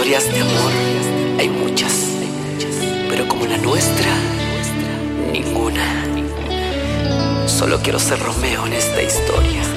Historias de amor hay muchas, pero como la nuestra, ninguna. Solo quiero ser Romeo en esta historia.